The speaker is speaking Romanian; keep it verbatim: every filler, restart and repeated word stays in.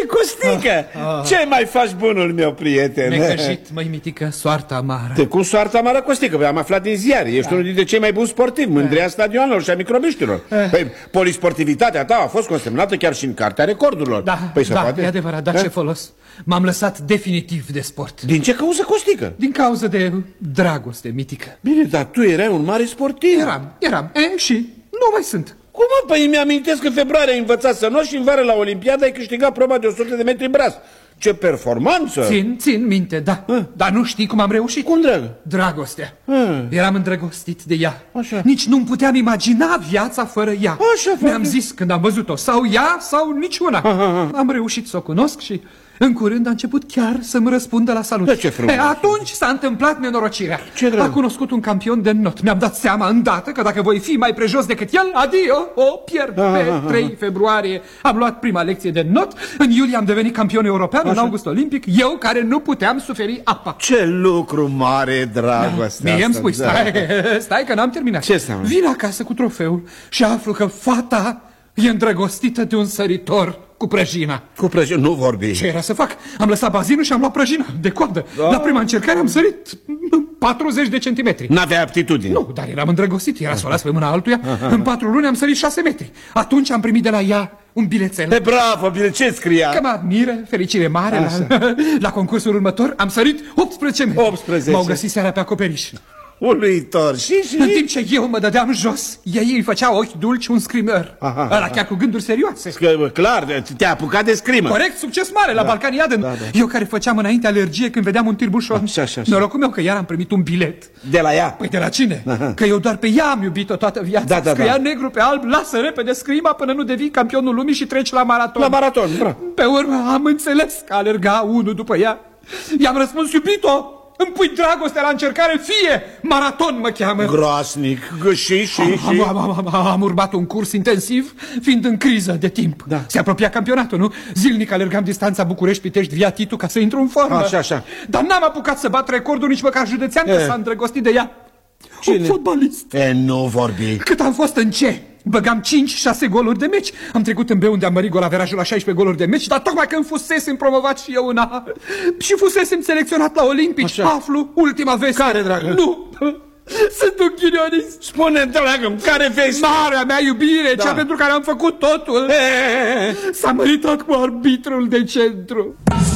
Costică! Ah, ah. Ce mai faci, bunul meu prieten? Necăjit, măi, Mitică, soarta amară. Te cum soarta amară, Costică? Am aflat din ziare. Ești da. unul dintre cei mai buni sportivi, mândria stadionelor și a microbiștilor. Păi, polisportivitatea ta a fost consemnată chiar și în cartea recordurilor. Da, păi, da, poate? E adevărat, dar ce folos? M-am lăsat definitiv de sport. Din ce cauză, Costică? Din cauza de dragoste, Mitică. Bine, dar tu erai un mare sportiv. Eram, eram, e, și nu mai sunt. Cum, mă? Păi mi-amintesc că în februarie ai învățat să noți și în vară la Olimpiada ai câștigat proba de o sută de metri în braț. Ce performanță! Țin, țin minte, da. A. Dar nu știi cum am reușit? Cum, dragă? Dragostea. A. Eram îndrăgostit de ea. Așa. Nici nu-mi puteam imagina viața fără ea. Așa, Mi-am zis când am văzut-o, sau ea, sau niciuna. Aha. Am reușit să o cunosc și în curând a început chiar să-mi răspundă la salut. De ce frumos! E, atunci s-a întâmplat nenorocirea. Ce drag? A cunoscut un campion de not. Mi-am dat seama îndată că dacă voi fi mai prejos decât el, adio, o pierd. Aha. Pe trei februarie am luat prima lecție de not. În iulie am devenit campion european. Așa. În august olimpic. Eu care nu puteam suferi apa. Ce lucru mare, dragostea. Mie îmi spui, stai, da. stai că n-am terminat. Ce înseamnă? Vin acasă cu trofeul și aflu că fata e îndrăgostită de un săritor cu prăjina. Cu prăjina? Nu vorbi. Ce era să fac? Am lăsat bazinul și am luat prăjina de coadă. Da. La prima încercare am sărit patruzeci de centimetri. N-avea aptitudine. Nu, dar eram îndrăgostit. Era să o las pe mâna altuia. În patru luni am sărit șase metri. Atunci am primit de la ea un bilețel. E bravo, bine, ce scria? Că mă admiră, fericire mare. La, la concursul următor am sărit optsprezece metri. optsprezece. M-au găsit seara pe acoperiș. Uluitor. Și, și... În timp ce eu mă dădeam jos, ei îi făceau ochi dulci un scrimăr. Ăla chiar cu gânduri serioase. Că, clar, te-a apucat de scrimă. Corect, succes mare la da. Balcanii Aden. Da, da. Eu care făceam înainte alergie când vedeam un tirbușor. Așa, așa, așa. Norocul meu că iar am primit un bilet. De la ea? Păi de la cine? Aha. Că eu doar pe ea am iubit-o toată viața. Da, da, Scria da. negru pe alb, lasă repede scrima până nu devii campionul lumii și treci la maraton. La maraton, bra. Pe urmă am înțeles că alerga unul după ea. I-am răspuns, iubito, îmi pui dragostea la încercare, fie maraton mă cheamă. Groasnic, și, și, și. Am, am, am, am, am urmat un curs intensiv, fiind în criză de timp. Da. Se apropia campionatul, nu? Zilnic alergam distanța București-Pitești via Titu ca să intru în formă. Așa, așa. Dar n-am apucat să bat recordul nici măcar județean, că s-a îndrăgostit de ea. Cine? Un fotbalist. E, nu vorbi. Cât am fost în ce? Băgam cinci șase goluri de meci. Am trecut în B unde am mărit golaverajul la șaisprezece goluri de meci, dar tocmai când fusesem promovat și eu în A și fusesem selecționat la Olimpici, așa. Aflu ultima veste. Care, dragă? Nu, sunt un ghinionist. Spune, dragă, care veste? Marea mea iubire, da. Cea pentru care am făcut totul. S-a măritat cu arbitrul de centru.